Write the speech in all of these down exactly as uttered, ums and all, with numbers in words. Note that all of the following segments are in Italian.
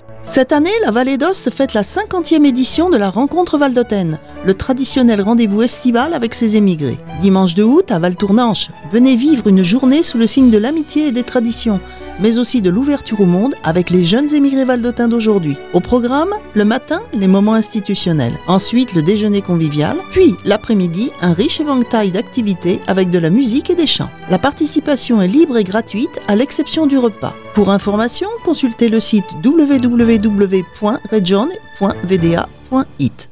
Cette année, la Vallée d'Aoste fête la cinquantième édition de la Rencontre Valdôtaine, le traditionnel rendez-vous estival avec ses émigrés. Dimanche deux août à Val-Tournanche, venez vivre une journée sous le signe de l'amitié et des traditions, mais aussi de l'ouverture au monde avec les jeunes émigrés valdôtains d'aujourd'hui. Au programme, le matin, les moments institutionnels. Ensuite, le déjeuner convivial. Puis, l'après-midi, un riche éventail d'activités avec de la musique et des chants. La participation est libre et gratuite, à l'exception du repas. Pour information, consultez le site w w w point regione point v d a point i t.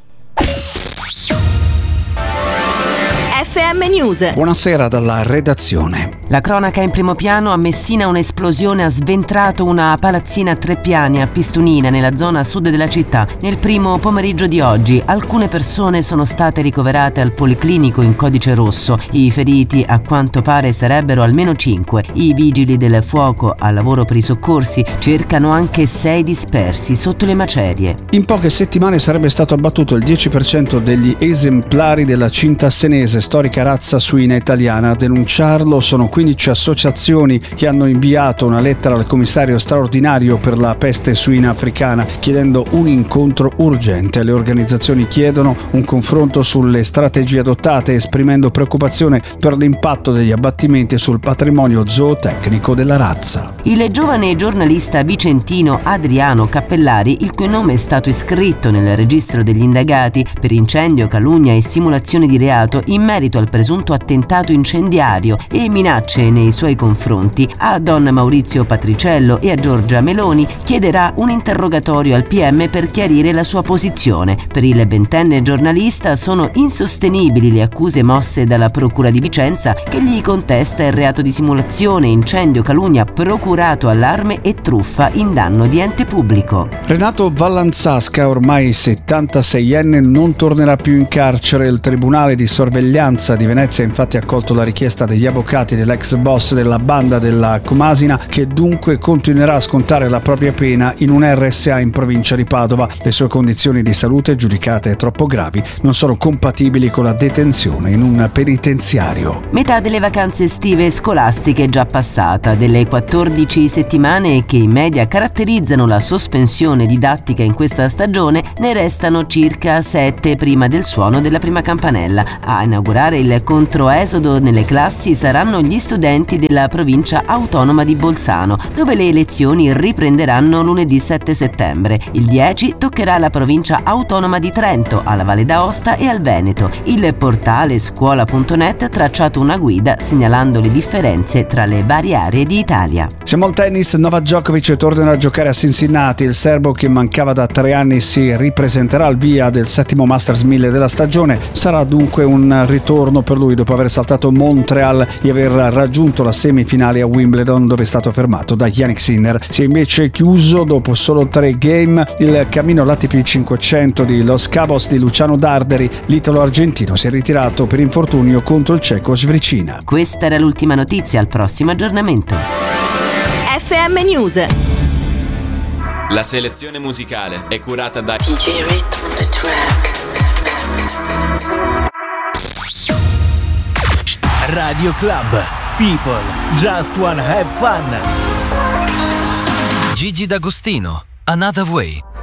F M News. Buonasera dalla redazione. La cronaca in primo piano. A Messina un'esplosione ha sventrato una palazzina a tre piani a Pistunina, nella zona sud della città. Nel primo pomeriggio di oggi alcune persone sono state ricoverate al policlinico in codice rosso. I feriti a quanto pare sarebbero almeno cinque. I vigili del fuoco al lavoro per i soccorsi cercano anche sei dispersi sotto le macerie. In poche settimane sarebbe stato abbattuto il dieci per cento degli esemplari della cinta senese, storica razza suina italiana. A denunciarlo sono quindici associazioni che hanno inviato una lettera al commissario straordinario per la peste suina africana chiedendo un incontro urgente. Le organizzazioni chiedono un confronto sulle strategie adottate, esprimendo preoccupazione per l'impatto degli abbattimenti sul patrimonio zootecnico della razza. Il giovane giornalista vicentino Adriano Cappellari, il cui nome è stato iscritto nel registro degli indagati per incendio, calunnia e simulazione di reato in merito al presunto attentato incendiario e minacce nei suoi confronti, a Don Maurizio Patriciello e a Giorgia Meloni chiederà un interrogatorio al P M per chiarire la sua posizione. Per il ventenne giornalista sono insostenibili le accuse mosse dalla Procura di Vicenza, che gli contesta il reato di simulazione, incendio, calunnia, procurato allarme e truffa in danno di ente pubblico. Renato Vallanzasca, ormai settantaseienne, non tornerà più in carcere. Il Tribunale di Sorveglianza di Venezia ha infatti accolto la richiesta degli avvocati dell'ex boss della banda della Comasina, che dunque continuerà a scontare la propria pena in un R S A in provincia di Padova. Le sue condizioni di salute, giudicate troppo gravi, non sono compatibili con la detenzione in un penitenziario. Metà delle vacanze estive scolastiche è già passata. Delle quattordici settimane che in media caratterizzano la sospensione didattica in questa stagione, ne restano circa sette prima del suono della prima campanella. A inaugurare il controesodo nelle classi saranno gli studenti della provincia autonoma di Bolzano, dove le lezioni riprenderanno lunedì sette settembre. Il dieci toccherà la provincia autonoma di Trento, alla Valle d'Aosta e al Veneto. Il portale scuola punto net ha tracciato una guida segnalando le differenze tra le varie aree di Italia. Siamo al tennis. Novak Djokovic tornerà a giocare a Cincinnati. Il serbo, che mancava da tre anni, si ripresenterà al via del settimo Masters mille della stagione. Sarà dunque un ritorno per lui dopo aver saltato Montreal e aver raggiunto la semifinale a Wimbledon, dove è stato fermato da Jannik Sinner. Si è invece chiuso dopo solo tre game il cammino all'A T P cinquecento di Los Cabos di Luciano Darderi. L'italo-argentino si è ritirato per infortunio contro il ceco Svricina. Questa era l'ultima notizia, al prossimo aggiornamento. F M News. La selezione musicale è curata da D J Rit on the track. Radio Club. People just wanna have fun. Gigi D'Agostino, Another Way.